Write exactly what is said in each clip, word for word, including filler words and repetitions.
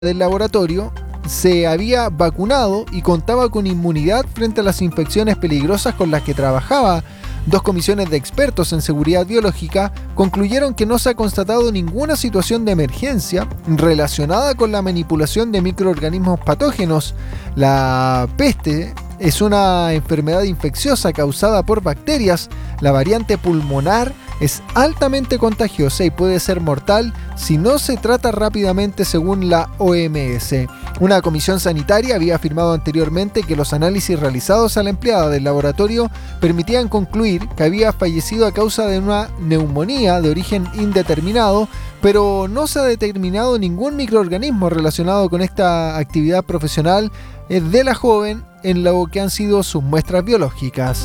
del laboratorio se había vacunado y contaba con inmunidad frente a las infecciones peligrosas con las que trabajaba. Dos comisiones de expertos en seguridad biológica concluyeron que no se ha constatado ninguna situación de emergencia relacionada con la manipulación de microorganismos patógenos. La peste es una enfermedad infecciosa causada por bacterias. La variante pulmonar es altamente contagiosa y puede ser mortal si no se trata rápidamente, según la O M S. Una comisión sanitaria había afirmado anteriormente que los análisis realizados a la empleada del laboratorio permitían concluir que había fallecido a causa de una neumonía de origen indeterminado, pero no se ha determinado ningún microorganismo relacionado con esta actividad profesional de la joven en lo que han sido sus muestras biológicas.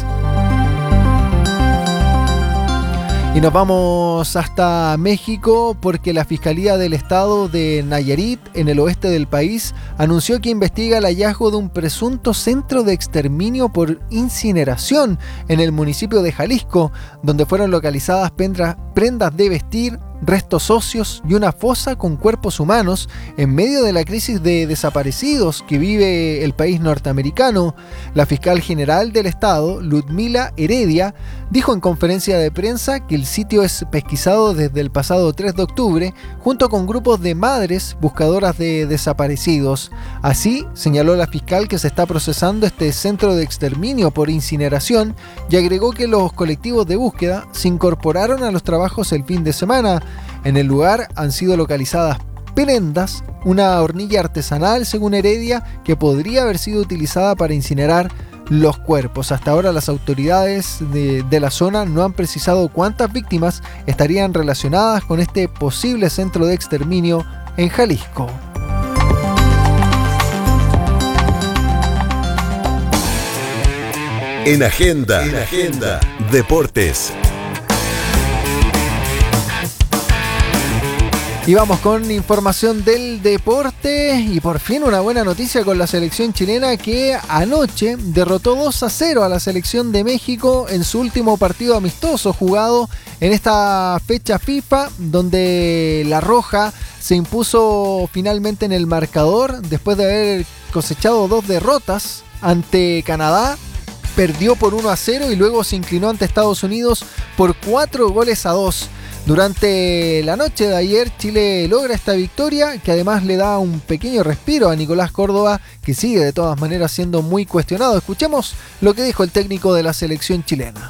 Y nos vamos hasta México porque la Fiscalía del Estado de Nayarit, en el oeste del país, anunció que investiga el hallazgo de un presunto centro de exterminio por incineración en el municipio de Jalisco, donde fueron localizadas prendas de vestir, restos óseos y una fosa con cuerpos humanos en medio de la crisis de desaparecidos que vive el país norteamericano. La fiscal general del estado, Ludmila Heredia, dijo en conferencia de prensa que el sitio es pesquisado desde el pasado tres de octubre junto con grupos de madres buscadoras de desaparecidos. Así, señaló la fiscal que se está procesando este centro de exterminio por incineración y agregó que los colectivos de búsqueda se incorporaron a los trabajos el fin de semana. En el lugar han sido localizadas prendas, una hornilla artesanal, según Heredia, que podría haber sido utilizada para incinerar los cuerpos. Hasta ahora las autoridades de, de la zona no han precisado cuántas víctimas estarían relacionadas con este posible centro de exterminio en Jalisco. En Agenda, en Agenda, Deportes. Y vamos con información del deporte y por fin una buena noticia con la selección chilena que anoche derrotó dos a cero a la selección de México en su último partido amistoso jugado en esta fecha FIFA, donde la Roja se impuso finalmente en el marcador después de haber cosechado dos derrotas ante Canadá. Perdió por uno a cero y luego se inclinó ante Estados Unidos por cuatro goles a dos. Durante la noche de ayer, Chile logra esta victoria, que además le da un pequeño respiro a Nicolás Córdoba, que sigue de todas maneras siendo muy cuestionado. Escuchemos lo que dijo el técnico de la selección chilena.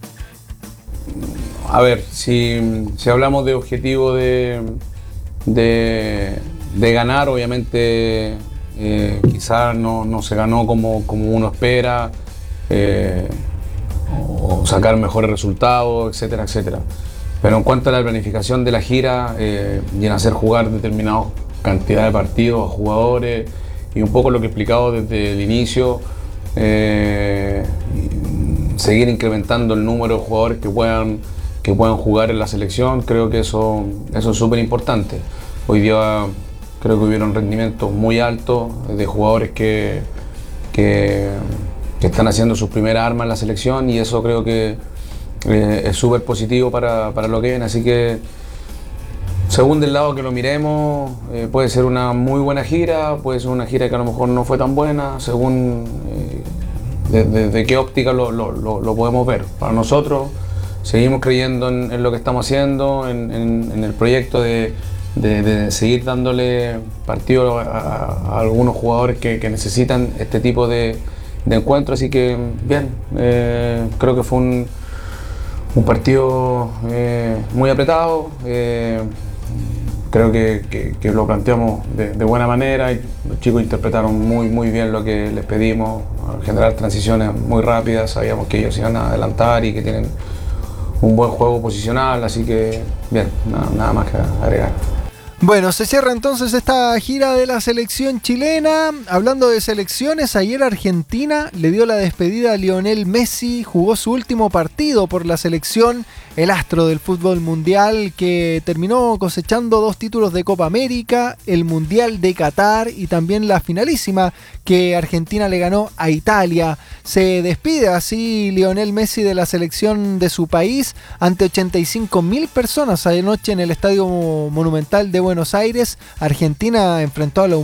A ver, si, si hablamos de objetivo de, de, de ganar, obviamente eh, quizás no, no se ganó como, como uno espera, eh, o sacar mejores resultados, etcétera, etcétera. Pero en cuanto a la planificación de la gira eh, y en hacer jugar determinada cantidad de partidos a jugadores y un poco lo que he explicado desde el inicio, eh, seguir incrementando el número de jugadores que puedan, que puedan jugar en la selección, creo que eso, eso es súper importante. Hoy día creo que hubieron rendimientos muy altos de jugadores que, que, que están haciendo sus primeras armas en la selección y eso creo que Eh, es súper positivo para, para lo que viene, así que según del lado que lo miremos, eh, puede ser una muy buena gira, puede ser una gira que a lo mejor no fue tan buena, según eh, de, de, de qué óptica lo, lo, lo, lo podemos ver. Para nosotros seguimos creyendo en, en lo que estamos haciendo, en, en, en el proyecto de, de, de seguir dándole partido a, a, a algunos jugadores que, que necesitan este tipo de, de encuentros, así que bien, eh, creo que fue un Un partido eh, muy apretado, eh, creo que, que, que lo planteamos de, de buena manera y los chicos interpretaron muy, muy bien lo que les pedimos, generar transiciones muy rápidas, sabíamos que ellos iban a adelantar y que tienen un buen juego posicional, así que bien, nada, nada más que agregar. Bueno, se cierra entonces esta gira de la selección chilena. Hablando de selecciones, ayer Argentina le dio la despedida a Lionel Messi, jugó su último partido por la selección el astro del fútbol mundial que terminó cosechando dos títulos de Copa América, el Mundial de Qatar y también la finalísima que Argentina le ganó a Italia. Se despide así Lionel Messi de la selección de su país ante ochenta y cinco mil personas anoche en el Estadio Monumental de Buenos Aires. Argentina enfrentó a la